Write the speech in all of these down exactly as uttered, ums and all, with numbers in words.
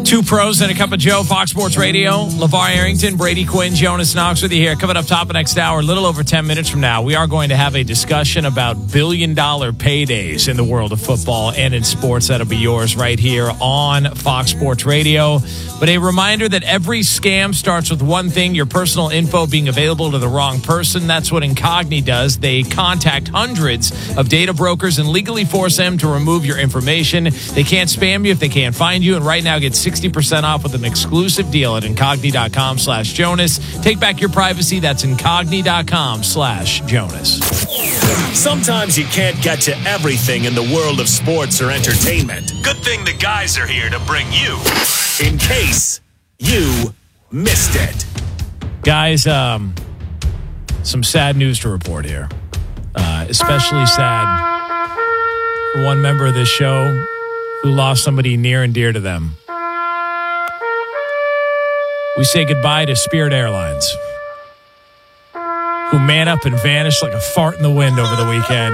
Two pros and a cup of Joe, Fox Sports Radio. LeVar Arrington, Brady Quinn, Jonas Knox with you here. Coming up top of next hour, a little over ten minutes from now, we are going to have a discussion about billion-dollar paydays in the world of football and in sports. That'll be yours right here on Fox Sports Radio. But a reminder that every scam starts with one thing, your personal info being available to the wrong person. That's what Incogni does. They contact hundreds of data brokers and legally force them to remove your information. They can't spam you if they can't find you. And right now, get sixty percent off with an exclusive deal at incogni.com slash Jonas. Take back your privacy. That's incogni.com slash Jonas. Sometimes you can't get to everything in the world of sports or entertainment. Good thing the guys are here to bring you in case you missed it. Guys, um, some sad news to report here. Uh, especially sad for one member of this show who lost somebody near and dear to them. We say goodbye to Spirit Airlines, who man up and vanished like a fart in the wind over the weekend.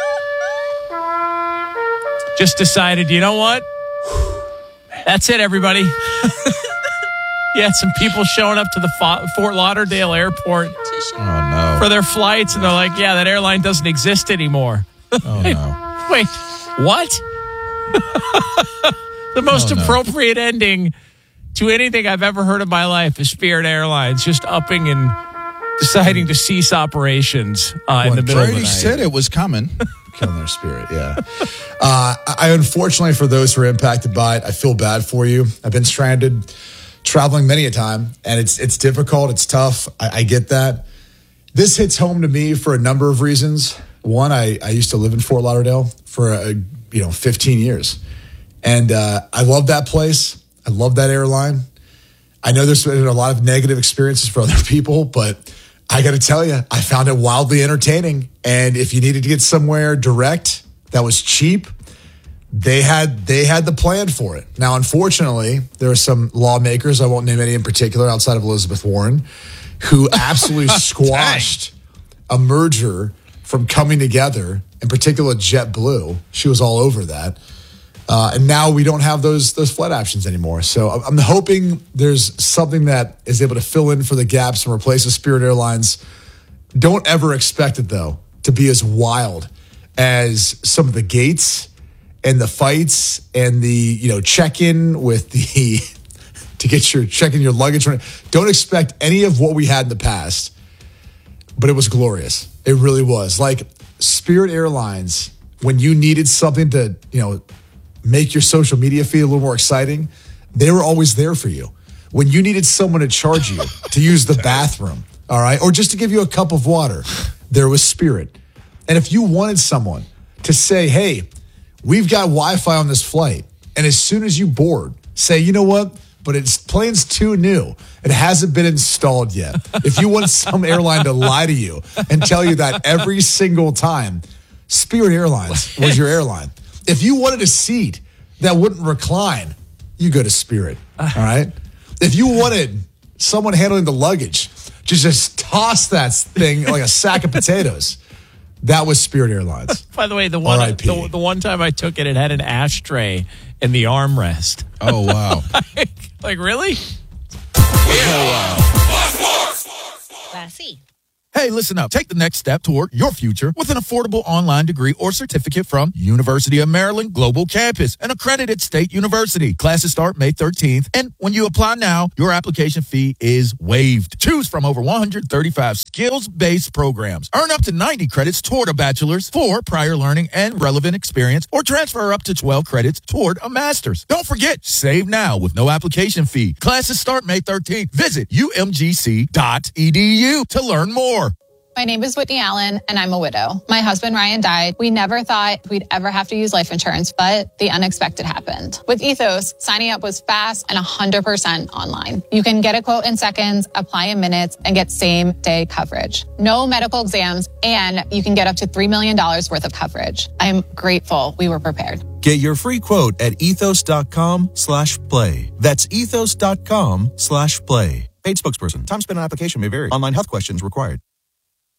Just decided, you know what? That's it, everybody. You had some people showing up to the Fort Lauderdale airport oh, no. for their flights, and they're like, yeah, that airline doesn't exist anymore. Oh, no. Wait, what? The most oh, no. appropriate ending to anything I've ever heard in my life is Spirit Airlines just upping and deciding to cease operations uh, in the middle Brady of the night. said it was coming. Killing their spirit, yeah. Uh, I unfortunately, for those who are impacted by it, I feel bad for you. I've been stranded, traveling many a time, and it's it's difficult. It's tough. I, I get that. This hits home to me for a number of reasons. One, I, I used to live in Fort Lauderdale for a, you know fifteen years, and uh, I love that place. I love that airline. I know there's been a lot of negative experiences for other people, but I got to tell you, I found it wildly entertaining. And if you needed to get somewhere direct that was cheap, they had they had the plan for it. Now, unfortunately, there are some lawmakers, I won't name any in particular outside of Elizabeth Warren, who absolutely squashed a merger from coming together, in particular JetBlue. She was all over that. Uh, and now we don't have those those flight options anymore. So I'm hoping there's something that is able to fill in for the gaps and replace the Spirit Airlines. Don't ever expect it, though, to be as wild as some of the gates and the fights and the, you know, check-in with the, to get your, check-in your luggage. Don't expect any of what we had in the past, but it was glorious. It really was. Like Spirit Airlines, when you needed something to, you know, make your social media feed a little more exciting, they were always there for you. When you needed someone to charge you to use the bathroom, all right, or just to give you a cup of water, there was Spirit. And if you wanted someone to say, hey, we've got Wi-Fi on this flight, and as soon as you board, say, you know what, but it's plane's too new. It hasn't been installed yet. If you want some airline to lie to you and tell you that every single time, Spirit Airlines was your airline. If you wanted a seat that wouldn't recline, you go to Spirit, all right? If you wanted someone handling the luggage, just, just toss that thing like a sack of potatoes, that was Spirit Airlines. By the way, the one the, the one time I took it, it had an ashtray in the armrest. Oh, wow. like, like, really? Classy. Hey, listen up. Take the next step toward your future with an affordable online degree or certificate from University of Maryland Global Campus, an accredited state university. Classes start May thirteenth, and when you apply now, your application fee is waived. Choose from over one hundred thirty-five skills-based programs. Earn up to ninety credits toward a bachelor's for prior learning and relevant experience, or transfer up to twelve credits toward a master's. Don't forget, save now with no application fee. Classes start May thirteenth. Visit U M G C dot E D U to learn more. My name is Whitney Allen, and I'm a widow. My husband, Ryan, died. We never thought we'd ever have to use life insurance, but the unexpected happened. With Ethos, signing up was fast and one hundred percent online. You can get a quote in seconds, apply in minutes, and get same-day coverage. No medical exams, and you can get up to three million dollars worth of coverage. I'm grateful we were prepared. Get your free quote at ethos.com slash play. That's ethos.com slash play. Paid spokesperson. Time spent on application may vary. Online health questions required.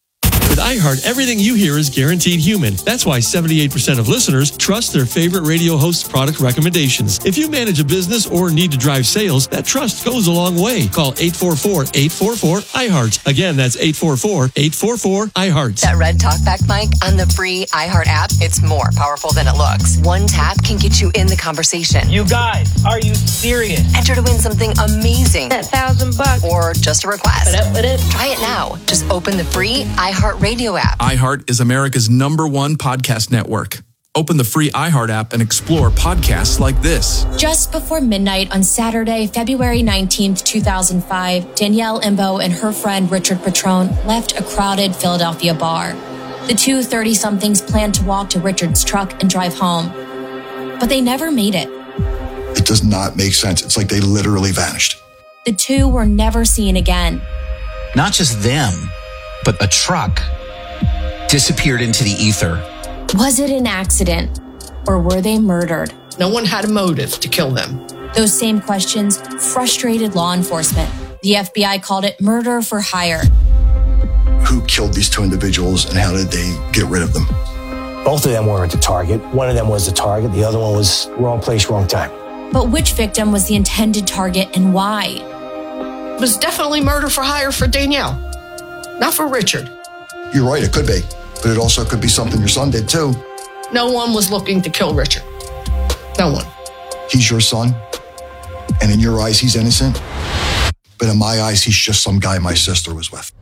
With iHeart, everything you hear is guaranteed human. That's why seventy-eight percent of listeners trust their favorite radio host's product recommendations. If you manage a business or need to drive sales, that trust goes a long way. Call eight four four, eight four four, iHeart. Again, that's eight four four, eight four four, iHeart. That red talkback mic on the free iHeart app, it's more powerful than it looks. One tap can get you in the conversation. You guys, are you serious? Enter to win something amazing. That thousand bucks. Or just a request. What up, what up? Try it now. Just open the free iHeart Radio app. iHeart is America's number one podcast network. Open the free iHeart app and explore podcasts like this. Just before midnight on Saturday, February nineteenth, two thousand five, Danielle Imbo and her friend Richard Petrone left a crowded Philadelphia bar. The two thirty-somethings planned to walk to Richard's truck and drive home, but they never made it. It does not make sense. It's like they literally vanished. The two were never seen again. Not just them, but a truck disappeared into the ether. Was it an accident, or were they murdered? No one had a motive to kill them. Those same questions frustrated law enforcement. The F B I called it murder for hire. Who killed these two individuals and how did they get rid of them? Both of them weren't the target. One of them was the target. The other one was wrong place, wrong time. But which victim was the intended target and why? It was definitely murder for hire for Danielle, not for Richard. You're right, it could be. But it also could be something your son did too. No one was looking to kill Richard. No one. He's your son, and in your eyes, he's innocent. But in my eyes, he's just some guy my sister was with.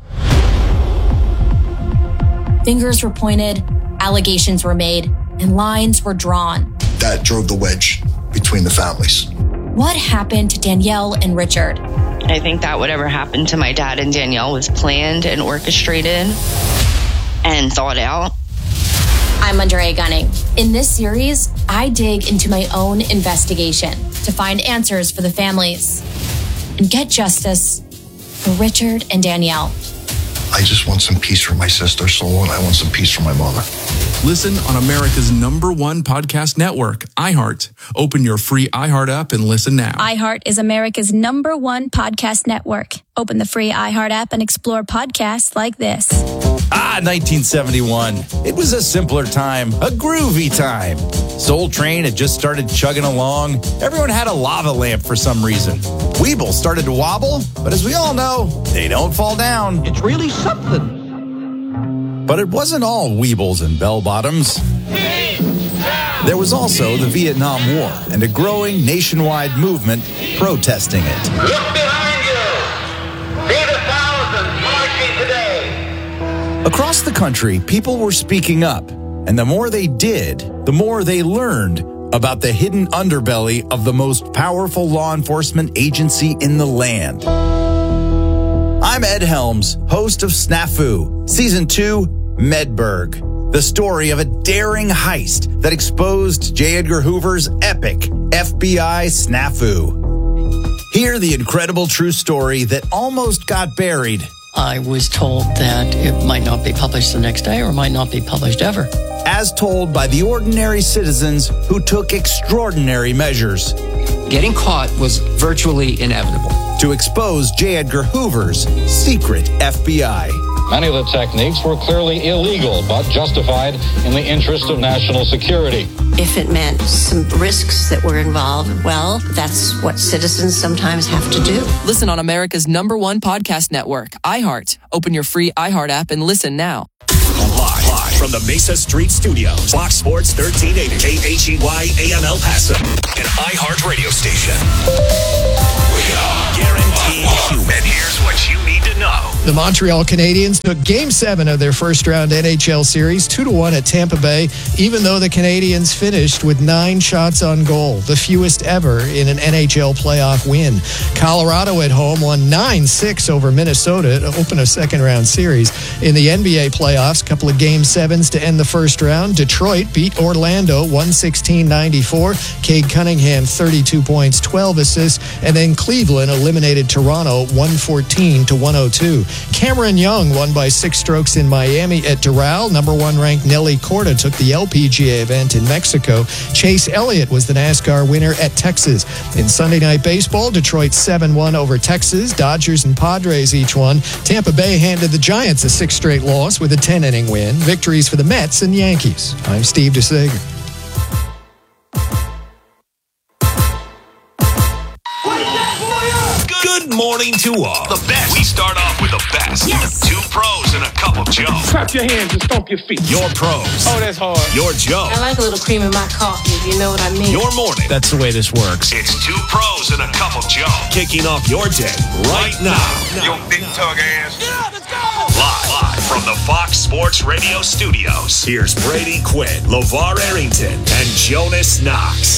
Fingers were pointed, allegations were made, and lines were drawn. That drove the wedge between the families. What happened to Danielle and Richard? I think that whatever happened to my dad and Danielle was planned and orchestrated and thought out. I'm Andrea Gunning. In this series, I dig into my own investigation to find answers for the families and get justice for Richard and Danielle. I just want some peace for my sister's soul, and I want some peace for my mother. Listen on America's number one podcast network, iHeart. Open your free iHeart app and listen now. iHeart is America's number one podcast network. Open the free iHeart app and explore podcasts like this. Ah, nineteen seventy-one. It was a simpler time, a groovy time. Soul Train had just started chugging along. Everyone had a lava lamp for some reason. Weeble started to wobble, but as we all know, they don't fall down. It's really something. But it wasn't all Weebles and bell-bottoms. There was also the Vietnam War and a growing nationwide movement protesting it. Look behind you. See the thousands marching today. Across the country, people were speaking up, and the more they did, the more they learned about the hidden underbelly of the most powerful law enforcement agency in the land. I'm Ed Helms, host of Snafu, Season two, Medberg, the story of a daring heist that exposed J. Edgar Hoover's epic F B I snafu. Hear the incredible true story that almost got buried. I was told that it might not be published the next day or might not be published ever. As told by the ordinary citizens who took extraordinary measures. Getting caught was virtually inevitable. To expose J. Edgar Hoover's secret F B I. Many of the techniques were clearly illegal, but justified in the interest of national security. If it meant some risks that were involved, well, that's what citizens sometimes have to do. Listen on America's number one podcast network, iHeart. Open your free iHeart app and listen now. Live, live from the Mesa Street Studios, Fox Sports thirteen eighty, K H E Y A M El Paso, an iHeart radio station. We are guaranteed human. Here's what you need to know. The Montreal Canadiens took Game seven of their first-round N H L series, two to one at Tampa Bay, even though the Canadiens finished with nine shots on goal, the fewest ever in an N H L playoff win. Colorado at home won nine six over Minnesota to open a second-round series. In the N B A playoffs, a couple of Game sevens to end the first round. Detroit beat Orlando one sixteen ninety-four. Cade Cunningham, thirty-two points, twelve assists, and then Cleveland eliminated Toronto one fourteen to one oh two. Cameron Young won by six strokes in Miami at Doral. Number one ranked Nelly Corda took the L P G A event in Mexico. Chase Elliott was the NASCAR winner at Texas. In Sunday Night Baseball, Detroit seven one over Texas. Dodgers and Padres each won. Tampa Bay handed the Giants a six straight loss with a ten-inning win. Victories for the Mets and Yankees. I'm Steve DeSager. Good morning to all. The best. We start off with the best. Yes. Two pros and a cup of Joe. Clap your hands and stomp your feet. Your pros. Oh, that's hard. Your Joe. I like a little cream in my coffee, if you know what I mean. Your morning. That's the way this works. It's two pros and a cup of Joe. Kicking off your day right now. Yo, big tug ass. Yeah, let's go. Live, live from the Fox Sports Radio studios. Here's Brady Quinn, LeVar Arrington, and Jonas Knox.